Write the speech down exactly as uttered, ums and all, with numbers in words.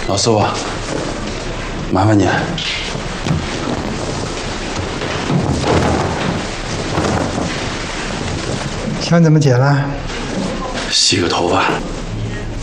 老师傅，麻烦你。 想怎么解了？ 洗个头发。